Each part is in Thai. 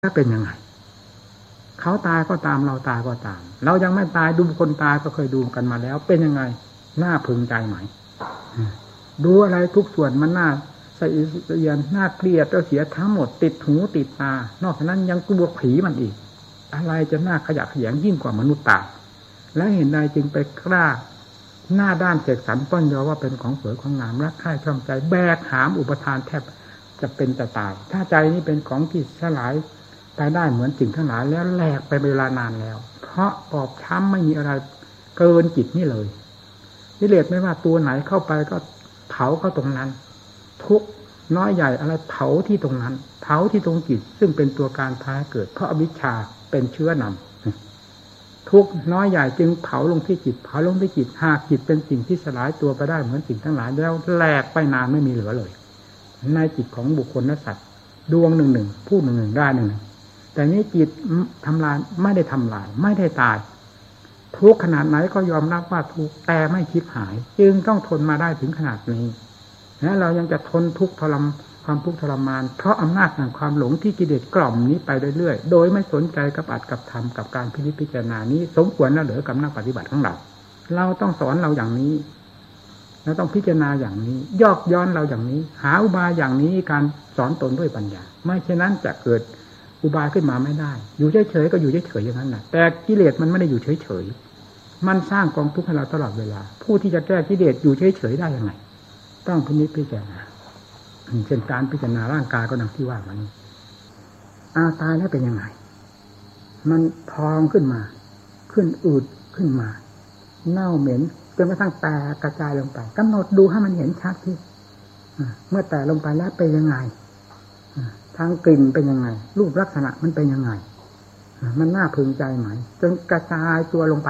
ถ้าเป็นยังไงเขาตายก็ตามเราตายก็ตามเรายังไม่ตายดูคนตายก็เคยดูกันมาแล้วเป็นยังไงน่าพึงใจไหมดูอะไรทุกส่วนมันน่าสะอิดสะเอียนน่าเกลียดเสียทั้งหมดติดหูติดตานอกจากนั้นยังกลัวผีมันอีกอะไรจะน่าขยะแขยงยิ่งกว่ามนุษย์ตายและเห็นใดจึงไปกล้าหน้าด้านเสกสรรป้อนยอว่าเป็นของสวยของงามรักใคร่ชอบใจแบกหามอุปทานแทบจะเป็นจะตายถ้าใจนี้เป็นของที่สลายไปได้เหมือนสิ่งทั้งหลายแล้วแหลกไปเวลานานแล้วเพราะปอบช้ำไม่มีอะไรเกินจิตนี่เลยกิเลสไม่ว่าตัวไหนเข้าไปก็เผาเข้าตรงนั้นทุกน้อยใหญ่อะไรเผาที่ตรงนั้นเผาที่ตรงจิตซึ่งเป็นตัวการพาให้เกิดเพราะอวิชชาเป็นเชื้อนำทุกน้อยใหญ่จึงเผาลงที่จิตเผาลงที่จิตหากจิตเป็นสิ่งที่สลายตัวไปได้เหมือนสิ่งทั้งหลายแล้วแหลกไปนานไม่มีเหลือเลยในจิตของบุคคลและสัตว์ดวงหนึ่งผู้หนึ่งได้หนึ่งแต่นี้จิตทำลายไม่ได้ทำลายไม่ได้ตายทุกขนาดไหนก็ยอมรับว่าทุกแต่ไม่คิดหายจึงต้องทนมาได้ถึงขนาดนี้และเรายังจะทนทุกข์ทรมความทุกข์ทรมานเพราะอำนาจแห่งความหลงที่กิเลสกล่อมนี้ไปเรื่อยๆโดยไม่สนใจกับอัตกับธรรมกับการพิจารณานี้สมควรแล้วหรือกับนักปฏิบัติของเราต้องสอนเราอย่างนี้เราต้องพิจารณาอย่างนี้ยอกย้อนเราอย่างนี้หาอุบายอย่างนี้การสอนตนด้วยปัญญาไม่เช่นนั้นจะเกิดอุบายขึ้นมาไม่ได้อยู่เฉยๆก็อยู่เฉยๆอย่างนั้นแหละแต่กิเลสมันไม่ได้อยู่เฉยๆมันสร้างกองทุกข์ให้เราตลอดเวลาผู้ที่จะแก้กิเลสอยู่เฉยๆได้ยังไงต้องพิจารณาเช่นการพิจารณาร่างกายก็ดังที่ว่ามานี้ตายแล้วเป็นยังไงมันพองขึ้นมาขึ้นอืดขึ้นมาเน่าเหม็นจนกระทั่งแตกกระจายลงไปกำหนดดูให้มันเห็นชัดที่เมื่อแตกลงไปแล้วเป็นยังไงทางกลิ่นเป็นยังไงรูปลักษณะมันเป็นยังไงมันน่าพึงใจไหมจนกระจายตัวลงไป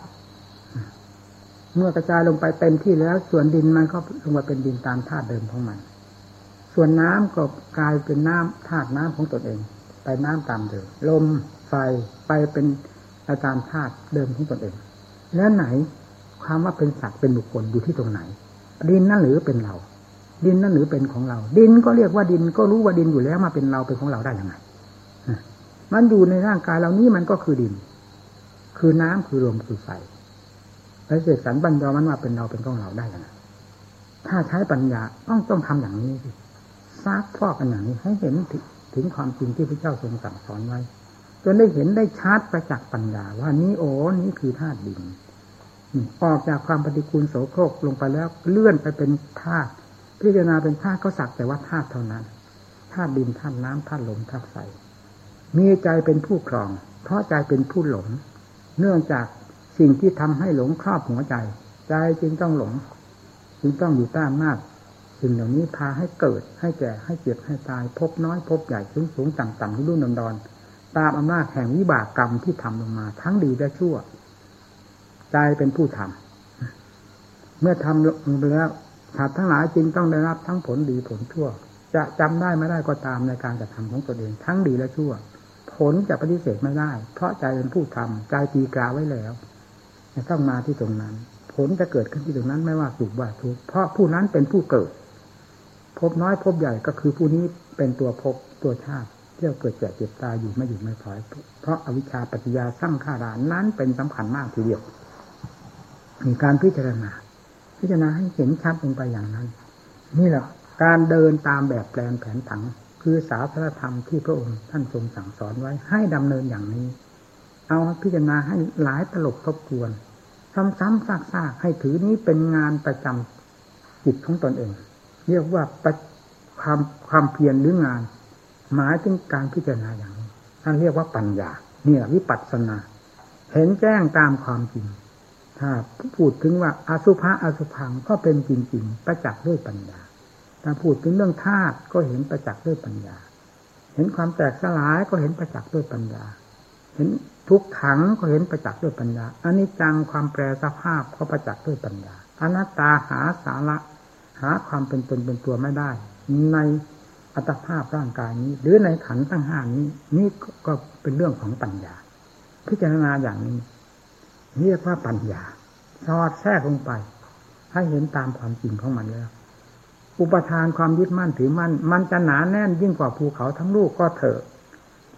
เมื่อกระจายลงไปเต็มที่แล้วส่วนดินมันก็ลงมาเป็นดินตามธาตุเดิมของมันส่วนน้ำก็กลายเป็นน้ำธาตุน้ำของตนเองไปน้ำตามเดิมลมไฟไปเป็นอาการธาตุเดิมของตนเองแล้วไหนความว่าเป็นสัตว์เป็นบุคคลอยู่ที่ตรงไหนดินนั่นหรือเป็นเราดินนั่นหรือเป็นของเราดินก็เรียกว่าดินก็รู้ว่าดินอยู่แล้วมาเป็นเราเป็นของเราได้ยังไงมันอยู่ในร่างกายเรานี้มันก็คือดินคือน้ำคือลมคือไฟแล้วเสกสรรปัญญามันว่าเป็นเราเป็นของเราได้ยังไงถ้าใช้ปัญญาต้องทำอย่างนี้สิซักฟอกกันอย่างนี้ให้เห็นถึงความจริงที่พระเจ้าทรงสั่งสอนไว้จนได้เห็นได้ชัดประจักษ์ปัญญาว่านี้นี้คือธาตุดินออกจากความปฏิกูลโสโครกลงไปแล้วเลื่อนไปเป็นธาตุพิจารณาเป็นธาตุก็สักแต่ว่าธาตุเท่านั้นธาตุดินธาตุน้ำธาตุลมธาตุไฟมีใจเป็นผู้ครองเพราะใจเป็นผู้หลงเนื่องจากสิ่งที่ทำให้หลงครอบหัวใจใจจึงต้องหลงจึงต้องอยู่ใต้อำนาจสิ่งเหล่านี้พาให้เกิดให้แก่ให้เจ็บให้ตายพบน้อยพบใหญ่สูงสูงต่ำต่ำรุ่นดอนตามอำนาจแห่งวิบากกรรมที่ทำลงมาทั้งดีและชั่วใจเป็นผู้ทำเมื่อทำลงไปแล้วสัตว์ทั้งหลายจึงต้องได้รับทั้งผลดีผลชั่วจะจำได้ไม่ได้ก็ตามในการกระทำของตนเองทั้งดีและชั่วผลจะปฏิเสธไม่ได้เพราะใจเป็นผู้ทำใจตีกาไว้แล้วจะต้องมาที่ตรงนั้นผลจะเกิดขึ้นที่ตรงนั้นไม่ว่าสุขว่าทุกข์เพราะผู้นั้นเป็นผู้เกิดพบน้อยพบใหญ่ก็คือผู้นี้เป็นตัวพบตัวชาติที่เกิดแก่เจ็บตายอยู่ไม่หยุดไม่ถอยเพราะอวิชชาปัจจยาสร้างข้ารานั้นเป็นสำคัญมากทีเดียวมีการพิจารณาให้เห็นชัดลงไปอย่างนั้นนี่แหละการเดินตามแบบแปลนแผนผังคือศาสนธรรมที่พระองค์ท่านทรงสั่งสอนไว้ให้ดำเนินอย่างนี้เอาพิจารณาให้หลายตลบทบทวนซ้ำๆซากๆให้ถือนี้เป็นงานประจำจิตของตนเองเรียกว่าความเพียรหรืองานหมายถึงการพิจารณาอย่างนี้ท่านเรียกว่าปัญญานี่แหละวิปัสสนาเห็นแจ้งตามความจริงถ้าพูดถึงว่าอสุภะอสุภังก็เป็นจริงๆประจักษ์ด้วยปัญญาถ้าพูดถึงเรื่องธาตุก็เห็นประจักษ์ด้วยปัญญาเห็นความแตกสลายก็เห็นประจักษ์ด้วยปัญญาเห็นทุกขังก็เห็นประจักษ์ด้วยปัญญาอนิจจังความแปรสภาพก็ประจักษ์ด้วยปัญญาอนัตตาหาสาระหาความเป็นตนเป็นตัวไม่ได้ในอัตภาพร่างกายนี้หรือในขันธ์ทั้งห้านี้นี่ก็เป็นเรื่องของปัญญาพิจารณาอย่างนี้เรียกว่าปัญญาสอดแทรกลงไปให้เห็นตามความจริงของมันแล้วอุปทานความยึดมั่นถือมั่นมันจะหนาแน่นยิ่งกว่าภูเขาทั้งลูกก็เถอะถ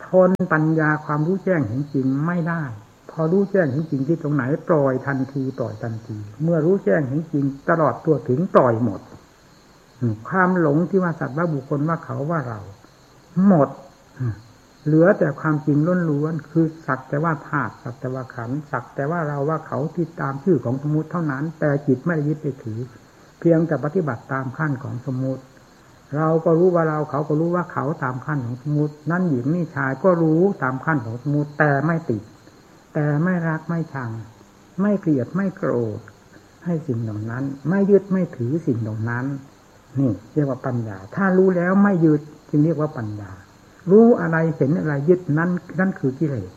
ทนปัญญาความรู้แจ้งเห็นจริงไม่ได้พอรู้แจ้งเห็นจริงที่ตรงไหนปล่อยทันทีปล่อยทันทีเมื่อรู้แจ้งเห็นจริงตลอดตัวถึงปล่อยหมดความหลงที่ว่าสัตว์ว่าบุคคลว่าเขาว่าเราหมดเหลือแต่ความจริงล้วนๆคือสักแต่ว่าธาตุสักแต่ว่าขันธ์สักแต่ว่าเราว่าเขาที่ตามชื่อของสมมุติเท่านั้นแต่จิตไม่ได้ยึดไปถือเพียงแต่ปฏิบัติตามขั้นของสมมุติเราก็รู้ว่าเราเขาก็รู้ว่าเขาตามขั้นของสมมุตินั่นหญิงนี่ชายก็รู้ตามขั้นของสมมุติแต่ไม่ติดแต่ไม่รักไม่ชังไม่เกลียดไม่โกรธให้สิ่งเหล่านั้นไม่ยึดไม่ถือสิ่งเหล่านั้นนี่เรียกว่าปัญญาถ้ารู้แล้วไม่ยึดจึงเรียกว่าปัญญารู้อะไรเห็นอะไรยึดนั่นคือกิเลส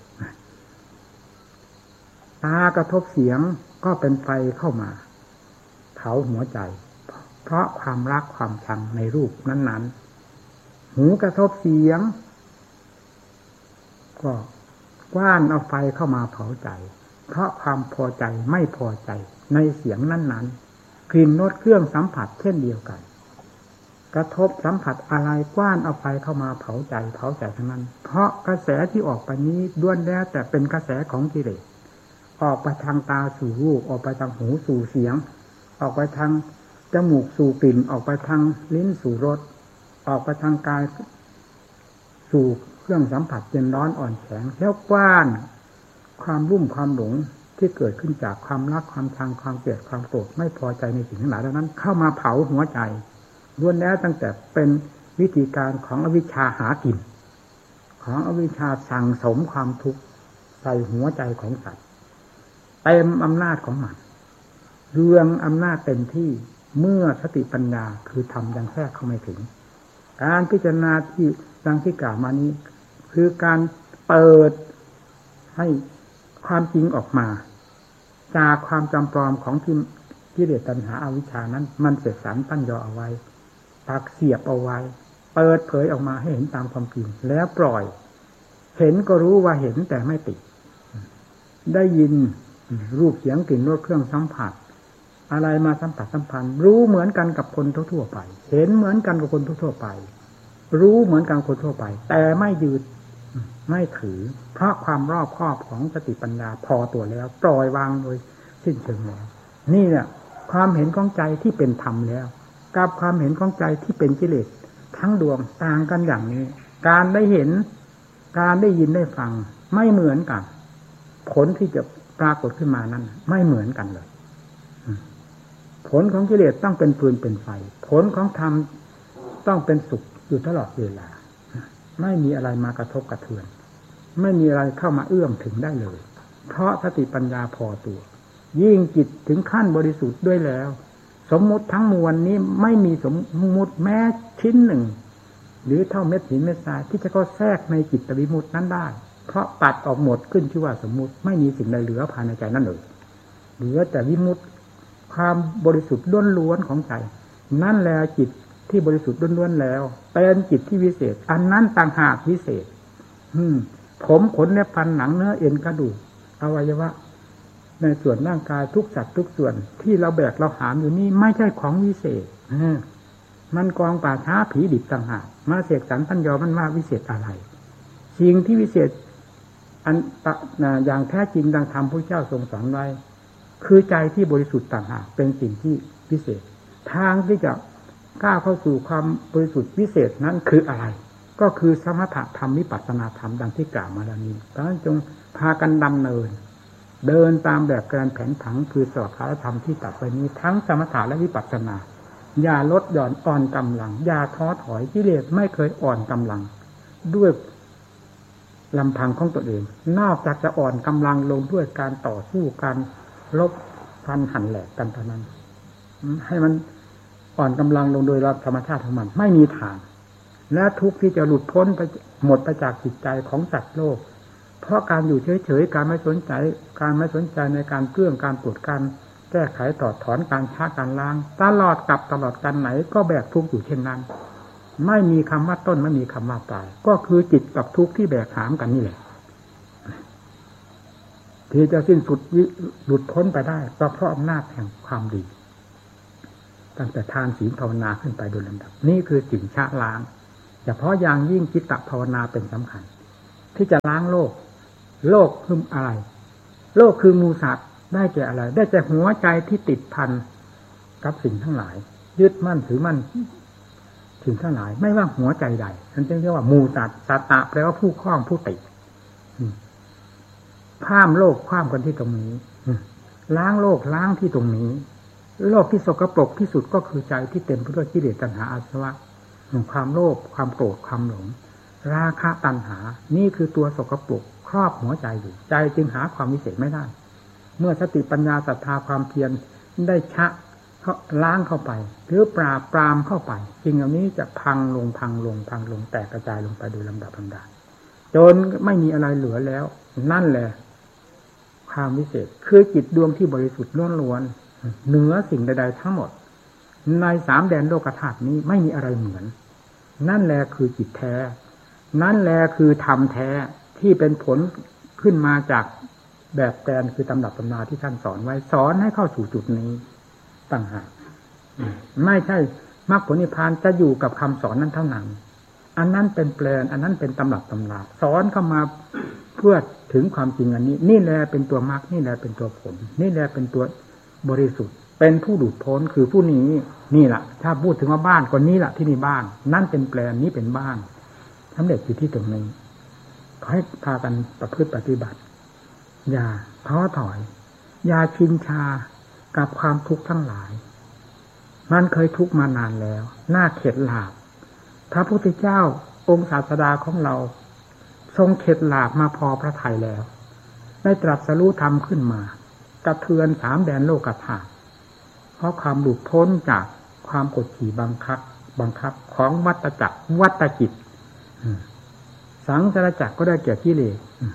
ตากระทบเสียงก็เป็นไฟเข้ามาเผาหัวใจเพราะความรักความชังในรูปนั้นๆหูกระทบเสียงก็กว้านเอาไฟเข้ามาเผาใจเพราะความพอใจไม่พอใจในเสียงนั้นๆกลิ่นรสเครื่องสัมผัสเช่นเดียวกันกระทบสัมผัสอะไรกว้านเอาไฟเข้ามาเผาใจทั้งนั้นเพราะกระแสที่ออกไปนี้ล้วนแล้วแต่เป็นกระแสของกิเลสออกไปทางตาสู่รูปออกไปทางหูสู่เสียงออกไปทางจมูกสู่กลิ่นออกไปทางลิ้นสู่รสออกไปทางกายสู่เครื่องสัมผัสเย็นร้อนอ่อนแข็งแล้วกว้านความรุ่มความหลงที่เกิดขึ้นจากความรักความชังความเกลียดความโกรธไม่พอใจในสิ่งทั้งหลายเหล่านั้นเข้ามาเผาหัวใจล้วนแล้วตั้งแต่เป็นวิธีการของอวิชชาหากินของอวิชชาสั่งสมความทุกข์ใส่หัวใจของสัตว์เต็มอำนาจของมันเรื่องอำนาจเต็มที่เมื่อสติปัญญาคือธรรมยังแทรกเข้าไม่ถึงการพิจารณาที่ดังที่กล่าวมานี้คือการเปิดให้ความจริงออกมาจากความจำปลอมของที่กิเลสตัณหาอวิชชานั้นมันเสร็จสรรตั้งยอเอาไว้ปักเสียบเอาไว้เปิดเผยออกมาให้เห็นตามความจริงแล้วปล่อยเห็นก็รู้ว่าเห็นแต่ไม่ติดได้ยินรูปเสียงกลิ่นรสเครื่องสัมผัสอะไรมาสัมผัสสัมพันธ์รู้เหมือนกันกับคนทั่วไปเห็นเหมือนกันกับคนทั่วไปรู้เหมือนกันคนทั่วไปแต่ไม่ยึดไม่ถือเพราะความรอบคอบของสติปัญญาพอตัวแล้วปล่อยวางโดยสิ้นเชิงแล้วนี่แหละความเห็นของใจที่เป็นธรรมแล้วกับความเห็นของใจที่เป็นกิเลสทั้งดวงต่างกันอย่างนี้การได้เห็นการได้ยินได้ฟังไม่เหมือนกันผลที่จะปรากฏขึ้นมานั้นไม่เหมือนกันเลยผลของกิเลสต้องเป็นฟืนเป็นไฟผลของธรรมต้องเป็นสุขอยู่ตลอดเวลาไม่มีอะไรมากระทบกระเทือนไม่มีอะไรเข้ามาเอื้อมถึงได้เลยเพราะสติปัญญาพอตัวยิ่งจิตถึงขั้นบริสุทธิ์ด้วยแล้วสมมุติทั้งมวลนี้ไม่มีสมมุติแม้ชิ้นหนึ่งหรือเท่าเม็ดหินเม็ดทรายที่จะเข้าแทรกในจิตวิมุตตินั้นได้เพราะตัดออกหมดขึ้นชื่อว่าสมมุติไม่มีสิ่งใดเหลือภายในใจนั่นเลยเหลือแต่วิมุตติความบริสุทธิ์ล้วนๆของใจนั่นแหละจิตที่บริสุทธิ์ล้วนๆแล้วเป็นจิตที่วิเศษอันนั้นต่างหากวิเศษผมขนเล็บฟันหนังเนื้อเอ็นกระดูกอวัยวะในส่วนร่างกายทุกสัตว์ทุกส่วนที่เราแบกเราหามอยู่นี่ไม่ใช่ของวิเศษมันกองป่าช้าผีดิบต่างหากมาเสกสรรพันยอมันว่าวิเศษอะไรสิ่งที่วิเศษอันอย่างแท้จริงดังธรรมพระเจ้าทรงสอนไว้คือใจที่บริสุทธิ์ต่างหากเป็นสิ่งที่วิเศษทางที่จะก้าวเข้าสู่ความบริสุทธิ์วิเศษนั้นคืออะไรก็คือสมถะธรรมวิปัสสนาธรรมดังที่กล่าวมาแล้วนี้เพราะฉะนั้นจงพากันดำเนินเดินตามแบบแกนแผนผังคือสวดคาถาธรรมที่ตัดไปนี้ทั้งสมถะและวิปัสสนาอย่าลดหย่อนอ่อนกำลังอย่าท้อถอยกิเลสไม่เคยอ่อนกำลังด้วยลำพังของตัวเองนอกจากจะอ่อนกำลังลงด้วยการต่อสู้การลบฟันหั่นแหลกกันเท่านั้นให้มันอ่อนกำลังลงโดยธรรมชาติของมันไม่มีทางและทุกข์ที่จะหลุดพ้นไปหมดไปจากจิตใจของสัตว์โลกเพราะการอยู่เฉยๆการไม่สนใจในการเกื้องการปวดการแก้ไขถอดถอนการช้าการล้างตลอดกับตลอดกันไหนก็แบกทุกข์อยู่เช่นนั้นไม่มีคำว่าต้นไม่มีคำว่าปลายก็คือจิตกับทุกข์ที่แบกหามกันนี่แหละที่จะสิ้นสุดหลุดพ้นไปได้ก็เพราะอำนาจแห่งความดีตั้งแต่ทานศีลภาวนาขึ้นไปโดยลำดับนี่คือสิ่งชะล้างเฉพาะอย่างยิ่งจิตตภาวนาเป็นสำคัญที่จะล้างโลกโลกคืออะไรโลกคือมูสัตว์ได้แก่อะไรได้แก่หัวใจที่ติดพันกับสิ่งทั้งหลายยึดมั่นถือมั่นสิ่งทั้งหลายไม่ว่าหัวใจใดนั่นจึงเรียกว่ามูสัตว์สัตตะแปลว่าผู้คล้องผู้ติดข้ามโลกข้ามกันที่ตรงนี้ล้างโลกล้างที่ตรงนี้โลกที่สกปรกที่สุดก็คือใจที่เต็มไปด้วยกิเลสตัณหาอาสวะความโลภความโกรธความหลงราคะตัณหานี่คือตัวสกปรกครอบหัวใจอยู่ใจจึงหาความวิเศษไม่ได้เมื่อสติปัญญาศรัทธาความเพียรได้ชะล้างเข้าไปหรือปราบปรามเข้าไปสิ่งเหล่านี้จะพังลงแตกกระจายลงไปโดยลำดับจนไม่มีอะไรเหลือแล้วนั่นแหละความวิเศษคือจิตดวงที่บริสุทธิ์ล้วนๆเหนือสิ่งใดๆทั้งหมดใน3แดนโลกธาตุนี้ไม่มีอะไรเหมือนนั่นแหละคือจิตแท้นั่นแหละคือธรรมแท้ที่เป็นผลขึ้นมาจากแบบแปลนคือตำรับตำราที่ท่านสอนไว้สอนให้เข้าสู่จุดนี้ต่างหากไม่ใช่มรรคผลนิพพานจะอยู่กับคำสอนนั้นเท่านั้นอันนั้นเป็นแปลนอันนั้นเป็นตำรับตำราสอนเข้ามาเพื่อถึงความจริงอันนี้นี่แหละเป็นตัวมรรคนี่แหละเป็นตัวผลนี่แหละเป็นตัวบริสุทธิ์เป็นผู้หลุดพ้นคือผู้นี้นี่แหละถ้าพูดถึงว่าบ้านก็นี้แหละที่นี่บ้านนั่นเป็นแปลนนี้เป็นบ้านสำเร็จอยู่ที่ตรงนี้ขอให้พากันประพฤติปฏิบัติอย่าท้อถอยอย่าชินชากับความทุกข์ทั้งหลายมันเคยทุกข์มานานแล้วน่าเข็ดหลาบพระพุทธเจ้าองค์ศาสดาของเราทรงเข็ดหลาบมาพอพระทัยแล้วได้ตรัสรู้ธรรมขึ้นมากระเทือน3แดนโลกธาตุเพราะความหลุดพ้นจากความกดขี่บังคับของวัฏจักรวัฏจิตสังสารจักรก็ได้แก่กิเลส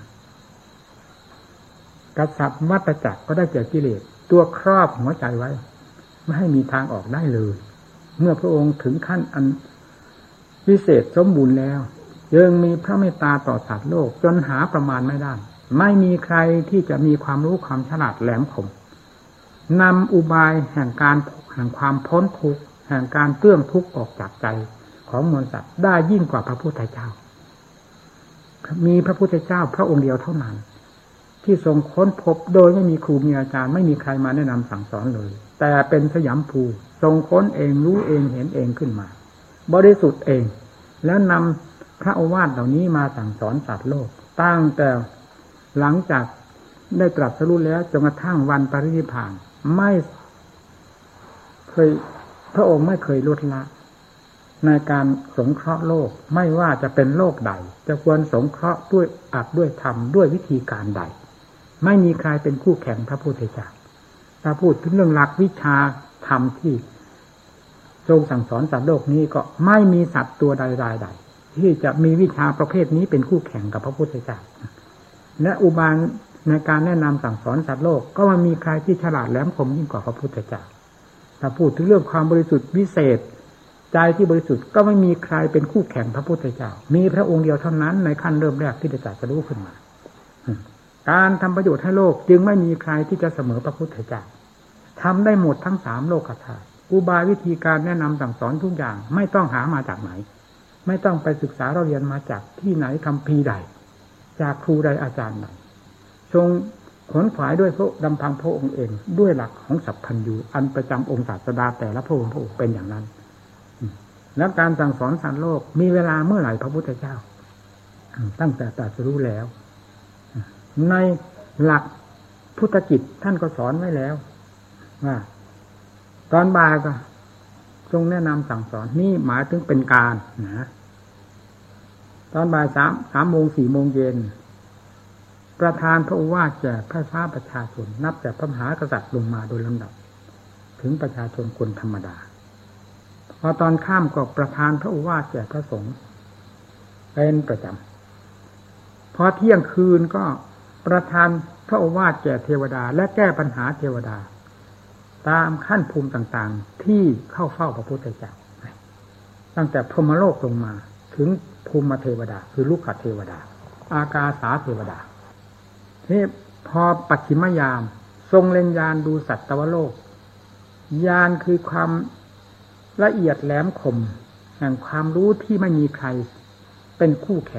กษัตริย์วัฏจักรก็ได้แก่กิเลสตัวครอบหัวใจไว้ไม่ให้มีทางออกได้เลยเมื่อพระองค์ถึงขั้นอันวิเศษสมบูรณ์แล้วยังมีพระเมตตาต่อสัตว์โลกจนหาประมาณไม่ได้ไม่มีใครที่จะมีความรู้ความฉลาดแหลมคมนำอุบายแห่งความพ้นทุกข์แห่งการเตื้องทุกข์ออกจากใจของมวลสัตว์ได้ยิ่งกว่าพระพุทธเจ้ามีพระพุทธเจ้าพระองค์เดียวเท่านั้นที่ทรงค้นพบโดยไม่มีครูมีอาจารย์ไม่มีใครมาแนะนำสั่งสอนเลยแต่เป็นสยามภูทรงค้นเองรู้เองเห็นเองขึ้นมาบริสุทธิ์เองแล้วนำพระโอวาทเหล่านี้มาสั่งสอนสัตว์โลกตั้งแต่หลังจากได้ตรัสรู้แล้วจนกระทั่งวันปรินิพพานไม่เคยพระองค์ไม่เคยลดละในการสงเคราะห์โลกไม่ว่าจะเป็นโลกใดจะควรสงเคราะห์ด้วยอัดด้วยธรรมด้วยวิธีการใดไม่มีใครเป็นคู่แข่งพระพุทธเจ้าถ้าพูดถึงเรื่องหลักวิชาธรรมที่ทรงสั่งสอนสัตว์โลกนี้ก็ไม่มีสัตว์ตัวใดที่จะมีวิชาประเภทนี้เป็นคู่แข่งกับพระพุทธเจ้าและอุบายในการแนะนำสั่งสอนสัตว์โลกก็มันมีใครที่ฉลาดแหลมคมยิ่งกว่าพระพุทธเจ้าถ้าพูดถึงเรื่องความบริสุทธิ์วิเศษใจที่บริสุทธิ์ก็ไม่มีใครเป็นคู่แข่งพระพุทธเจ้ามีพระองค์เดียวเท่านั้นในขั้นเริ่มแรกที่ได้ตรัสรู้ขึ้นมาการทำประโยชน์ให้โลกจึงไม่มีใครที่จะเสมอพระพุทธเจ้าทำได้หมดทั้ง3โลกธาตุอุบายวิธีการแนะนำสั่งสอนทุกอย่างไม่ต้องหามาจากไหนไม่ต้องไปศึกษาเราเรียนมาจากที่ไหนคัมภีร์ใดจากครูใดอาจารย์ใดทรงขนขวายด้วยพระดำพังพระองค์เองด้วยหลักของสัพพัญญูอันประจำองค์ศาสดาแต่ละพระองค์เป็นอย่างนั้นแล้วการสั่งสอนสัตว์โลกมีเวลาเมื่อไหร่พระพุทธเจ้าตั้งแต่ตรัสรู้แล้วในหลักพุทธกิจท่านก็สอนไว้แล้วว่าตอนบ่ายก็ทรงแนะนำสั่งสอนนี่หมายถึงเป็นการนะตอนบ่าย3 โมง 4 โมงเย็นประธานพระโอวาทแก่พระสาประชาชนนับแต่พระมหากษัตริย์ลงมาโดยลำดับถึงประชาชนคนธรรมดาพอตอนค่ำก็ประธานพระโอวาทแก่พระสงฆ์เป็นประจำพอเที่ยงคืนก็ประธานพระโอวาทแก่เทวดาและแก้ปัญหาเทวดาตามขั้นภูมิต่างๆที่เข้าเฝ้าพระพุทธเจ้าตั้งแต่พรหมโลกลงมาถึงภูมิเทวดาคือลูกขเทวดาอากาสาเทวดาที่พอปัจฉิมยามทรงเล็งญาณดูสัตวโลกญาณคือความละเอียดแหลมคมแห่งความรู้ที่ไม่มีใครเป็นคู่แข่ง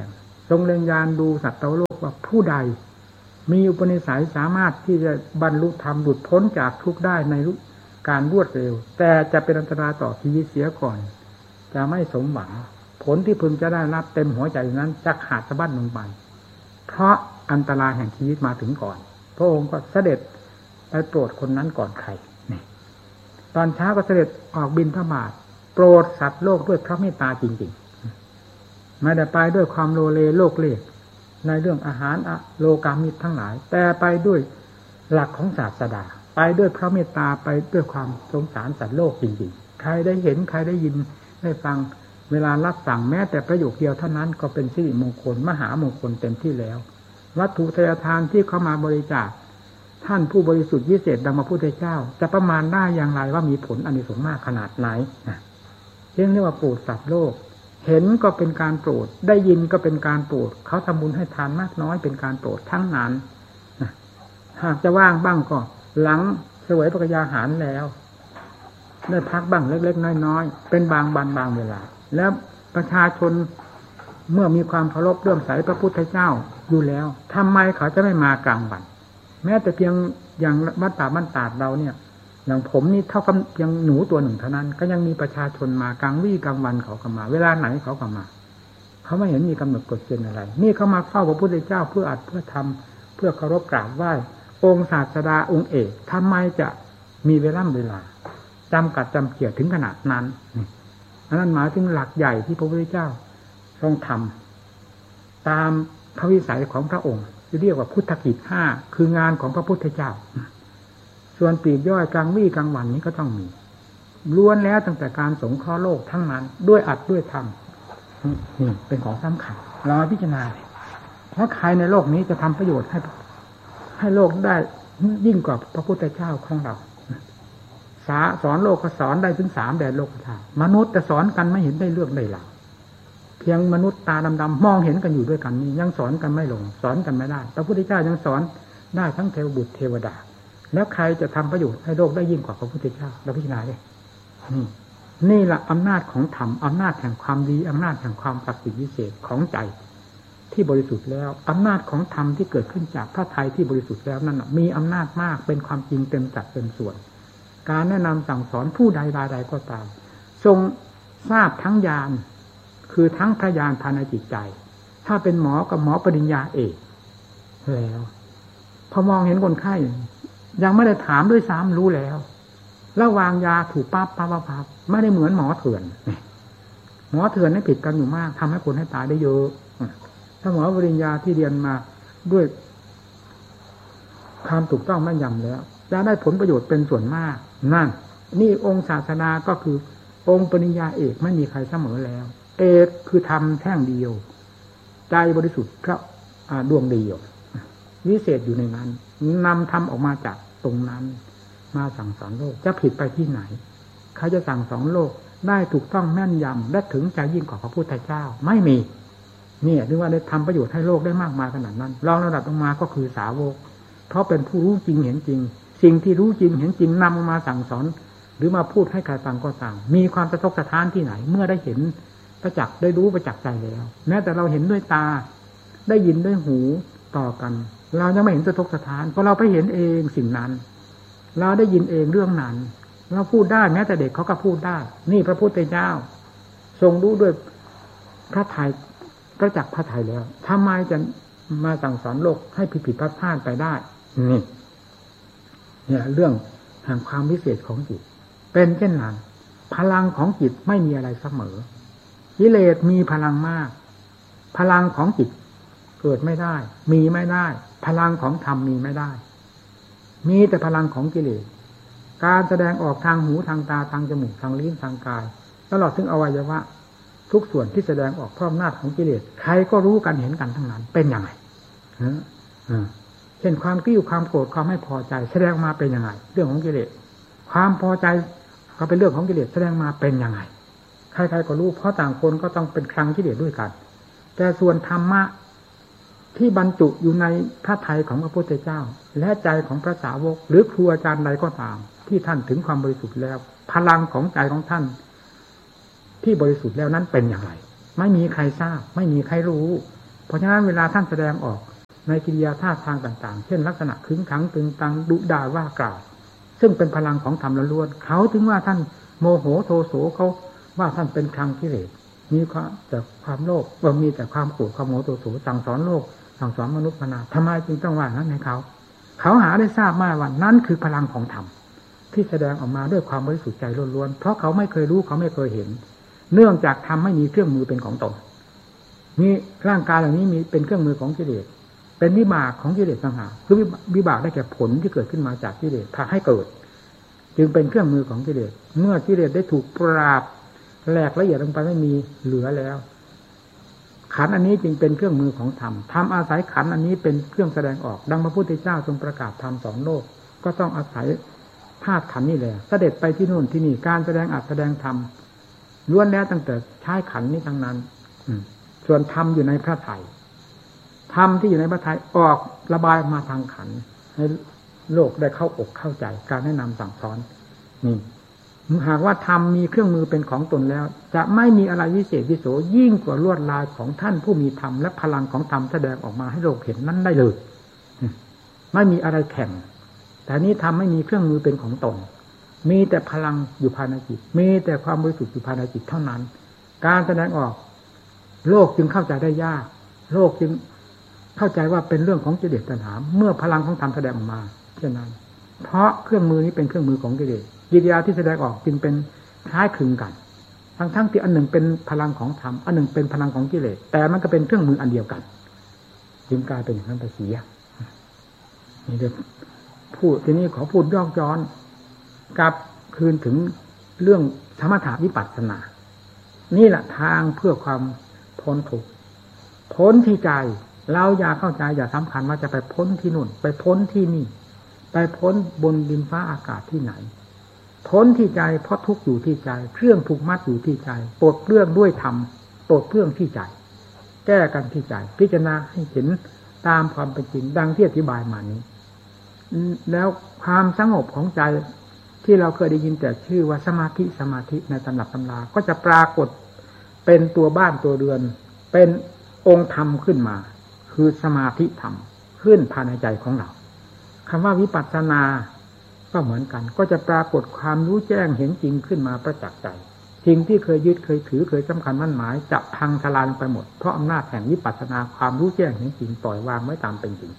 ทรงเล็งยานดูสัตว์โลกว่าผู้ใดมีอุปนิสัยสามารถที่จะบรรลุธรรมหลุดพ้นจากทุกข์ได้ในการรวดเร็วแต่จะเป็นอันตรายต่อชีวิตเสียก่อนจะไม่สมหวังผลที่พึงจะได้รับเต็มหัวใจนั้นจะขาดสะบั้นลงไปเพราะอันตรายแห่งชีวิตมาถึงก่อนพระองค์ก็เสด็จไปโปรดคนนั้นก่อนใครนี่ตอนเช้าก็เสด็จออกบิณฑบาตโปรดสัตว์โลกด้วยพระเมตตาจริงๆไม่ได้ไปด้วยความโลเลโลกเล่ห์ในเรื่องอาหารโลกามิตรทั้งหลายแต่ไปด้วยหลักของศาสดาไปด้วยพระเมตตาไปด้วยความสงสารสัตว์โลกจริงๆใครได้เห็นใครได้ยินได้ฟังเวลารับสั่งแม้แต่ประโยคเดียวเท่านั้นก็เป็นสิริมงคลมหามงคลเต็มที่แล้ววัตถุทายทานที่เข้ามาบริจาคท่านผู้บริสุทธิ์วิเศษดังพระพุทธเจ้าจะประมาณได้อย่างไรว่ามีผลอานิสงส์มากขนาดไหนเรียกว่าโปรดสัตว์โลกเห็นก็เป็นการโปรดได้ยินก็เป็นการโปรดเขาทำบุญให้ทานมากน้อยเป็นการโปรดทั้งนั้นหากจะว่างบ้างก็หลังเสวยพระกยาหารแล้วได้พักบ้างเล็กๆน้อยๆเป็นบางวันบางเวลาแล้วประชาชนเมื่อมีความเคารพเลื่อมใสพระพุทธเจ้าอยู่แล้วทำไมเขาจะไม่มากลางวันแม้แต่เพียงอย่างวัดป่าบ้านตาดเราเนี่ยอย่างผมนี่เท่ากับเพียงหนูตัวหนึ่งเท่านั้นก็ยังมีประชาชนมากลางวี่กลางวันเขาก็มาเวลาไหนเขาก็มาเขาไม่เห็นมีกำหนดกฎเกณฑ์อะไรนี่เขามาเฝ้าพระพุทธเจ้าเพื่ออัดเพื่อทำเพื่อเคารพกราบไหว้องค์ศาสดาองค์เอกทำไมจะมีเวลาจำกัดจำเกียรติถึงขนาดนั้นอันนั้นหมายถึงหลักใหญ่ที่พระพุทธเจ้าทรงทำตามพระวิสัยของพระองค์ที่เรียกว่าพุทธกิจ5คืองานของพระพุทธเจ้าส่วนปลีกย่อยกลางวี่กลางวันนี้ก็ต้องมีล้วนแล้วตั้งแต่การสงเคราะห์โลกทั้งนั้นด้วยอัดด้วยธรรมนี่เป็นของสำคัญเราพิจารณาเพราะใครในโลกนี้จะทำประโยชน์ให้โลกได้ยิ่งกว่าพระพุทธเจ้าของเราสอนโลกก็สอนได้ถึง3แดนโลกธาตุมนุษย์แต่สอนกันไม่เห็นได้เรื่องได้หลักเพียงมนุษย์ตาดำๆมองเห็นกันอยู่ด้วยกันนี่ยังสอนกันไม่ลงสอนกันไม่ได้พระพุทธเจ้ายังสอนได้ทั้งเทวบุตรเทวดาแล้วใครจะทำประโยชน์ให้โลกได้ยิ่งกว่าพระพุทธเจ้าเราพิจารณาดินี่แหละอำนาจของธรรมอำนาจแห่งความดีอำนาจแห่งความศักดิ์สิทธิ์วิเศษของใจที่บริสุทธิ์แล้วอำนาจของธรรมที่เกิดขึ้นจากพระทัยที่บริสุทธิ์แล้วนั่นมีอำนาจมากเป็นความจริงเต็มจัดเต็มส่วนการแนะนำสั่งสอนผู้ใดรายใดก็ตามทรงทราบทั้งญาณคือทั้งพระญาณภายในจิตใจถ้าเป็นหมอกับหมอปริญญาเอกแล้วพอมองเห็นคนไข้ยังไม่ได้ถามด้วยซ้ำรู้แล้วแล้ววางยาถูกปั๊บไม่ได้เหมือนหมอเถื่อนหมอเถื่อนนี่ผิดกันอยู่มากทำให้คนให้ตายได้เยอะถ้าหมอปริญญาที่เรียนมาด้วยความถูกต้องแม่นยำแล้วจะได้ผลประโยชน์เป็นส่วนมากนั่นนี่องค์ศาสนาก็คือองค์ปริญญาเอกไม่มีใครเสมอแล้วเอกคือธรรมแท่งเดียวใจบริสุทธิ์พระดวงเดียววิเศษอยู่ในนั้นนำธรรมออกมาจากตรงนั้นมาสั่งสอนโลกจะผิดไปที่ไหนใครจะสั่งสอนโลกได้ถูกต้องแม่นยำและถึงใจยิ่งกว่าพระพุทธเจ้าไม่มีเนี่ยถึงว่าได้ทำประโยชน์ให้โลกได้มากมายขนาดนั้นรองระดับลงมาก็คือสาวกเพราะเป็นผู้รู้จริงเห็นจริงสิ่งที่รู้จริงเห็นจริงนำมาสั่งสอนหรือมาพูดให้ใครฟังก็ตามมีความสะทกสะท้านที่ไหนเมื่อได้เห็นประจักษ์ได้รู้ประจักษ์ใจแล้วแม้แต่เราเห็นด้วยตาได้ยินด้วยหูต่อกันเรายังไม่เห็นสะทกสะท้านเพราะเราไปเห็นเองสิ่งนั้นเราได้ยินเองเรื่องนั้นเราพูดได้แม้แต่เด็กเขาก็พูดได้นี่พระพุทธเจ้าทรงรู้ด้วยพระทัยประจักษ์พระทัยแล้วทำไมจะมาสั่งสอนโลกให้ผิดพลาดไปได้นี่เนี่ยเรื่องแห่งความพิเศษของจิตเป็นเช่นนั้นพลังของจิตไม่มีอะไรเสมอกิเลสมีพลังมากพลังของจิตเกิดไม่ได้มีไม่ได้พลังของธรรมมีไม่ได้มีแต่พลังของกิเลสการแสดงออกทางหูทางตาทางจมูกทางลิ้นทางกายตลอดถึงอวัยวะทุกส่วนที่แสดงออกพร้อมหน้าของกิเลสใครก็รู้กันเห็นกันทั้งนั้นเป็นยังไงเช่นความกิ้วความโกรธความไม่พอใจแสดงมาเป็นยังไงเรื่องของกิเลสความพอใจก็เป็นเรื่องของกิเลสแสดงมาเป็นยังไงใครๆก็รู้เพราะต่างคนก็ต้องเป็นครั้งกิเลสด้วยกันแต่ส่วนธรรมะที่บรรจุอยู่ในพระทัยของพระพุทธเจ้าและใจของพระสาวกหรือครูอาจารย์ใดก็ตามที่ท่านถึงความบริสุทธิ์แล้วพลังของใจของท่านที่บริสุทธิ์แล้วนั้นเป็นอย่างไรไม่มีใครทราบไม่มีใครรู้เพราะฉะนั้นเวลาท่านแสดงออกในกิริยาท่าทางต่างๆเช่นลักษณะขึงขังตึงตังดุด่าว่ากล่าวซึ่งเป็นพลังของธรรมล้วนเขาถึงว่าท่านโมโหโทโสเขาว่าท่านเป็นคลังกิเลสมีแต่ความโลภว่ามีแต่ความโกรธความโมโหโทโสสั่งสอนโลกสั่งสอนมนุษย์มนาทำไมจึงต้องว่านั้นให้เขาหาได้ทราบมาว่านั่นคือพลังของธรรมที่แสดงออกมาด้วยความบริสุทธิ์ใจล้วนๆเพราะเขาไม่เคยรู้เขาไม่เคยเห็นเนื่องจากธรรมไม่มีเครื่องมือเป็นของตนมีร่างกายเหล่านี้มีเป็นเครื่องมือของกิเลสเป็นวิบากของกิเลสต่างหากคือวิบากได้แก่ผลที่เกิดขึ้นมาจากกิเลสพาให้เกิดจึงเป็นเครื่องมือของกิเลสเมื่อกิเลสได้ถูกปราบแหลกละเอียดลงไปไม่มีเหลือแล้วขันธ์อันนี้จึงเป็นเครื่องมือของธรรมธรรมอาศัยขันธ์อันนี้เป็นเครื่องแสดงออกดังพระพุทธเจ้าทรงประกาศธรรมสอนโลกก็ต้องอาศัยธาตุขันธ์นี่แหละเสด็จไปที่โน่นที่นี่การแสดงอัดแสดงธรรมล้วนแล้วตั้งแต่ใช้ขันธ์นี้ทั้งนั้นส่วนธรรมอยู่ในพระทัยธรรมที่อยู่ในพระทัยออกระบายมาทางขันธ์ให้โลกได้เข้าอกเข้าใจการแนะนำสั่งสอนนี่หากว่าธรรมมีเครื่องมือเป็นของตนแล้วจะไม่มีอะไรวิเศษวิโสยิ่งกว่าลวดลายของท่านผู้มีธรรมและพลังของธรรมแสดงออกมาให้โลกเห็นนั้นได้เลยไม่มีอะไรแข่งแต่นี้ธรรมไม่มีเครื่องมือเป็นของตนมีแต่พลังอยู่ภายในจิตมีแต่ความบริสุทธิ์อยู่ภายในจิตเท่านั้นการแสดงออกโลกจึงเข้าใจได้ยากโลกจึงเข้าใจว่าเป็นเรื่องของกิเลสตัณหาเมื่อพลังของธรรมแสดงออกมาเช่นนั้นเพราะเครื่องมือนี้เป็นเครื่องมือของกิเลสกิริยาที่แสดงออกจึงเป็นคล้ายคลึงกันทั้งที่อันหนึ่งเป็นพลังของธรรมอันหนึ่งเป็นพลังของกิเลสแต่มันก็เป็นเครื่องมืออันเดียวกันจึงกลายเป็นอย่างนั้นไปเสียนี่เดี๋ยวพูดทีนี้ขอพูดย่อย้อนกลับคืนถึงเรื่องสมถะวิปัสสนานี่แหละทางเพื่อความพ้นทุกข์พ้นที่ใจเราอย่าเข้าใจอย่าสำคัญว่าจะไปพ้นที่นู่นไปพ้นที่นี่ไปพ้นบนดินฟ้าอากาศที่ไหนพ้นที่ใจเพราะทุกข์อยู่ที่ใจเครื่องผูกมัดอยู่ที่ใจปลดเปลื้องด้วยธรรมปลดเปลื้องที่ใจแก้กันที่ใจพิจารณาให้เห็นตามความเป็นจริงดังที่อธิบายมานี้แล้วความสงบของใจที่เราเคยได้ยินแต่ชื่อว่าสมาธิในตำรับตำราก็จะปรากฏเป็นตัวบ้านตัวเรือนเป็นองค์ธรรมขึ้นมาคือสมาธิธรรมขึ้นภายในใจของเราคำว่าวิปัสสนาก็เหมือนกันก็จะปรากฏความรู้แจ้งเห็นจริงขึ้นมาประจักษ์ใจสิ่งที่เคยยึดเคยถือเคยสำคัญมั่นหมายจะพังทลายลงไปหมดเพราะอำนาจแห่งวิปัสสนาความรู้แจ้งเห็นจริงปล่อยวางไว้ตามเป็นจริง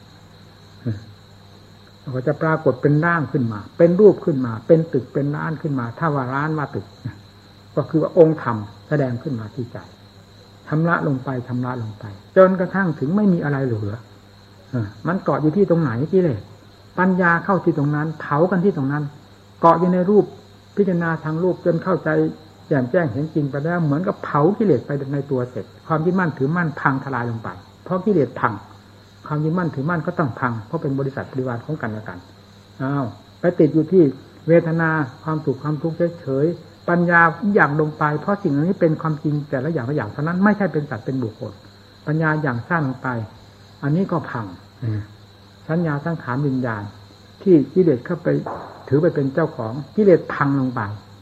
ก็จะปรากฏเป็นร่างขึ้นมาเป็นรูปขึ้นมาเป็นตึกเป็นร้านขึ้นมาถ้าว่าร้านว่าตึกก็คือว่าองค์ธรรมแสดงขึ้นมาที่ใจชำระลงไปจนกระทั่งถึงไม่มีอะไรเหลือมันเกาะอยู่ที่ตรงไหนกิเลสปัญญาเข้าที่ตรงนั้นเผากันที่ตรงนั้นเกาะอยู่ในรูปพิจารณาทางรูปจนเข้าใจแจ่มแจ้งเห็นจริงไปแล้วเหมือนกับเผากิเลสไปในตัวเสร็จความยึดมั่นถือมั่นพังทลายลงไปเพราะกิเลสพังความยึดมั่นถือมั่นก็ต้องพังเพราะเป็นบริษัทบริวารของกันและกันไปติดอยู่ที่เวทนาความสุขความทุกข์เฉยๆปัญญาอย่างลงไปเพราะสิ่งนี้เป็นความจริงแต่ละอย่างเท่านั้นไม่ใช่เป็นสัตว์เป็นบุคคลปัญญาอย่างสร้างลงไปอันนี้ก็พังสัญญาสังขารวิญญาณที่กิเลสเข้าไปถือไปเป็นเจ้าของกิเลสพังลงไป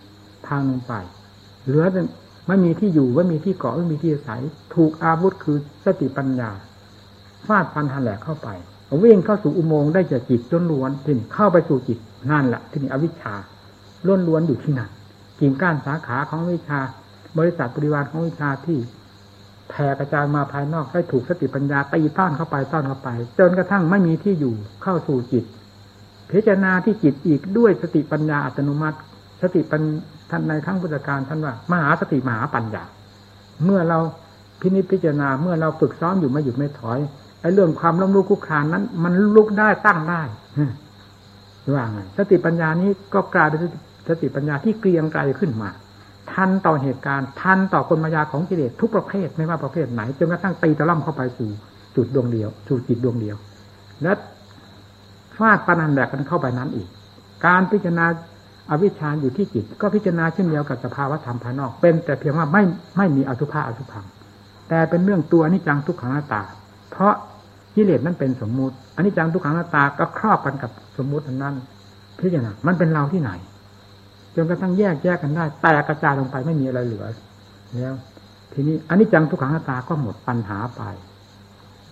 เหลือไม่มีที่อยู่ไม่มีที่เกาะไม่มีที่อาศัยถูกอาวุธคือสติปัญญาฟาดฟันหันแหลกเข้าไปวิ่งเข้าสู่อุโมงค์ได้จากจิตล้วนๆที่เข้าไปสู่จิตนั่นแหละที่นี่อวิชชาล้วนๆอยู่ที่นั่นกิ่งก้านสาขาของวิชาบริษัทบริวารของวิชาที่แผ่กระจายมาภายนอกได้ถูกสติปัญญาตีต้อนเข้าไปจนกระทั่งไม่มีที่อยู่เข้าสู่จิตพิจารณาที่จิตอีกด้วยสติปัญญาอัตโนมัติสติปัญท่านในครั้งพุทธกาลท่านว่ามหาสติมหาปัญญาเมื่อเราพินิจพิจารณาเมื่อเราฝึกซ้อมอยู่ไม่หยุดไม่ถอยไอ้เรื่องความล้มลุกคลุกคลานนั้นมันลุกได้ตั้งได้ว่าไงสติปัญญานี้ก็กลายเป็นสติปัญญาที่เกรียงไกรขึ้นมาทันต่อเหตุการณ์ทันต่อกลมายาของกิเลสทุกประเภทไม่ว่าประเภทไหนจนกระทั่งตีตะล่อมเข้าไปสู่จุดดวงเดียวสู่จิตดวงเดียวและฟาดปนันแบกกันเข้าไปนั้นอีกการพิจารณาอวิชชาอยู่ที่จิตก็พิจารณาเช่นเดียวกับสภาวะธรรมภายนอกเป็นแต่เพียงว่าไม่มีอสุภะอสุภังแต่เป็นเรื่องตัวอนิจจังทุกขังอนัตตาเพราะกิเลสนั้นเป็นสมมุติอนิจจังทุกขังอนัตตาก็ครอบกันกับสมมุตินั้นพิจารณามันเป็นเราที่ไหนจนกระทั่งแยกกันได้แตกกระจายลงไปไม่มีอะไรเหลือแล้วทีนี้อนิจจังทุกขังอนัตตาก็หมดปัญหาไป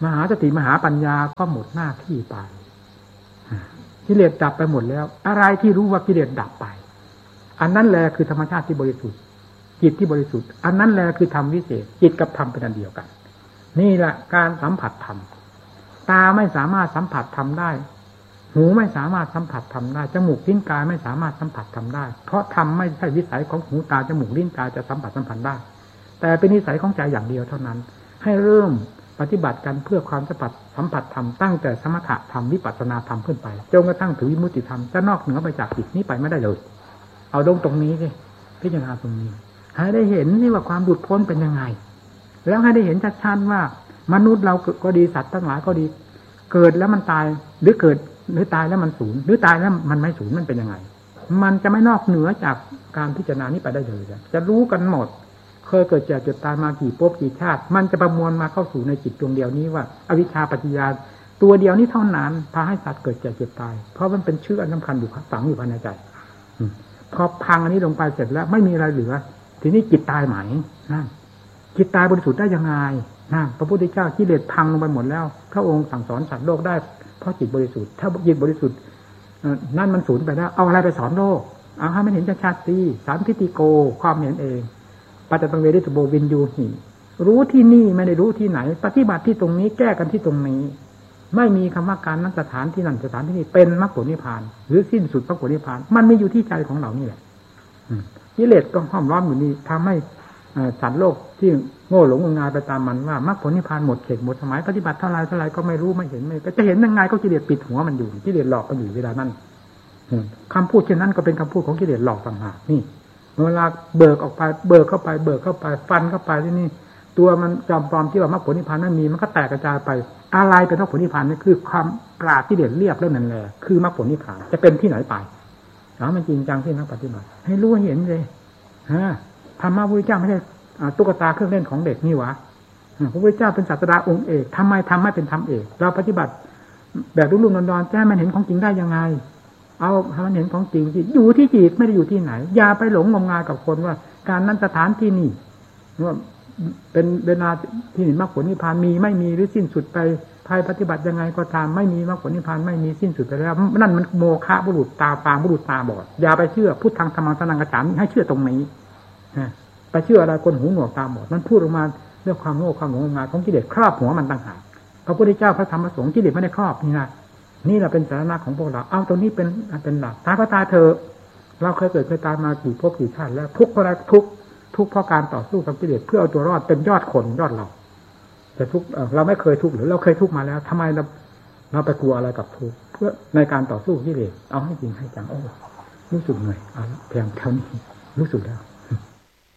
มหาสติมหาปัญญาก็หมดหน้าที่ไปกิเลสดับไปหมดแล้วอะไรที่รู้ว่ากิเลสดับไปอันนั้นแหละคือธรรมชาติที่บริสุทธิ์จิตที่บริสุทธิ์อันนั้นแหละคือธรรมวิเศษจิตกับธรรมเป็นอันเดียวกันนี่แหละการสัมผัสธรรมตาไม่สามารถสัมผัสธรรมได้หูไม่สามารถสัมผัสธรรมได้จมูกลิ้นกายไม่สามารถสัมผัสธรรมได้เพราะธรรมไม่ใช่วิสัยของหูตาจมูกลิ้นกายจะสัมผัสสัมพันธ์ได้แต่เป็นนิสัยของใจอย่างเดียวเท่านั้นให้เริ่มปฏิบัติกันเพื่อความสัมผัสธรรมตั้งแต่สมถะธรรมวิปัสสนาธรรมขึ้นไปจนกระทั่งถึงวิมุตติธรรมจะนอกเหนือไปจากจิตนี้ไปไม่ได้เลยเอาตรงนี้สิพิจารณาตรงนี้ให้ได้เห็นนี่ว่าความหลุดพ้นเป็นยังไงแล้วให้ได้เห็นชัดๆว่ามนุษย์เราก็ดีสัตว์ทั้งหลายก็ดีเกิดแล้วมันตายหรือเกิดหรือตายแล้วมันสูญหรือตายแล้วมันไม่สูญมันเป็นยังไงมันจะไม่นอกเหนือจากการพิจารณานี้ไปได้เลยจะรู้กันหมดเคยเกิดเจ็บเจ็บตายมากี่ภพกี่ชาติมันจะประมวลมาเข้าสู่ในจิตดวงเดียวนี้ว่าอวิชชาปัจจยาตัวเดียวนี้เท่านั้นพาให้สัตว์เกิดเจ็บเจ็บตายเพราะมันเป็นชื่ออันสำคัญอยู่ฝังอยู่ภายในใจพอพังอันนี้ลงไปเสร็จแล้วไม่มีอะไรเหลือทีนี้จิตตายไหมนั่นจิตตายบริสุทธิ์ได้ยังไงนั่นพระพุทธเจ้ากิเลสพังลงไปหมดแล้วพระองค์สั่งสอนสัตว์โลกได้เพราะจิตบริสุทธิ์ถ้าจิตบริสุทธิ์นั่นมันสูญไปแล้วเอาอะไรไปสอนโลกเอาให้มันเห็นชัดๆสิสามทิฏฐิโกความเห็นเองปัจจตังเวทิตโบวินยูหิรู้ที่นี่ไม่ได้รู้ที่ไหนปฏิบัติที่ตรงนี้แก้กันที่ตรงนี้ไม่มีคำว่าการนั้นสถานที่นั่นสถานที่นี่เป็นมรรคผลนิพพานหรือสิ้นสุดมรรคผลนิพพานมันไม่อยู่ที่ใจของเรานี่แหละกิเลสก็ห้อมล้อมอยู่นี่ทำให้สัตว์โลกที่โง่หลงงมงายไปตามมันว่ามรรคผลนิพพานหมดเขตหมดสมัยปฏิบัติเท่าไรก็ไม่รู้ไม่เห็นไม่ก็จะเห็นยังไงก็กิเลสปิดหัวมันอยู่กิเลสหลอกมันอยู่เวลานั้นคำพูดเช่นนั้นก็เป็นคำพูดของกิเลสหลอกต่างหากนี่เวลาเบิกออกไปเบิกเข้าไปฟันเข้าไปที่นี่ตัวมันจอมปลอมที่ว่ามรรคผลนิพพานนั้นมีมันก็แตกกระจายไปอะไรเป็นมรรคผลนิพพานนี่คือความปราดกิเลสเรียบแล้วนั่นแหละคือมรรคผลนิพพานจะเป็นที่ไหนไปแล้วมันจริงจังที่นักปฏิบัติให้รู้เห็นเลยธรรมะพระพุทธเจ้าไม่ใช่ตุ๊กตาเครื่องเล่นของเด็กนี่หวะพระพุทธเจ้าเป็นศาสดาองค์เอกทำไมทำไม่เป็นธรรมเอกเราปฏิบัติแบบรุ่มๆดอนๆจะให้มันเห็นของจริงได้ยังไงเอาให้มันเห็นของจริงที่อยู่ที่จิตไม่ได้อยู่ที่ไหนอย่าไปหลงงมงายกับคนว่าการนั้นสถานที่นี่ว่าเป็นเวลาที่มรรคผลนิพพานมีไม่มีหรือสิ้นสุดไปภายปฏิบัติยังไงก็ตามไม่มีมรรคผลนิพพานไม่มีสิ้นสุดไปแล้วนั่นมันโมฆะบุรุษตาฟางบุรุษตาบอดอย่าไปเชื่อพุทธังธรรมังสนังกัจฉามิให้เชื่อตรงนี้ไปเชื่ออะไรคนหูหนวกตาบอดมันพูดออกมาเรื่องความโง่ความหลงงมงายของกิเลสครอบหัวมันต่างหากพระพุทธเจ้าพระธรรมพระสงฆ์กิเลสไม่ได้ครอบนี่นะนี่เราเป็นสาระของพวกเราเอาตรงนี้เป็นหลักตายก็ตายเถอะเราเคยเกิดเคยตายมากี่ภพกี่ชาติแล้วทุกข์เพราะอะไรทุกข์เพราะการต่อสู้กับกิเลสเพื่อเอาตัวรอดเป็นยอดคนยอดเราแต่ทุกข์เราไม่เคยทุกข์หรือเราเคยทุกข์มาแล้วทำไมเราไปกลัวอะไรกับทุกข์เพื่อในการต่อสู้กิเลสเอาให้จริงให้จังโอ้รู้สึกเหนื่อยเอาเพียงเท่านี้รู้สึกแล้ว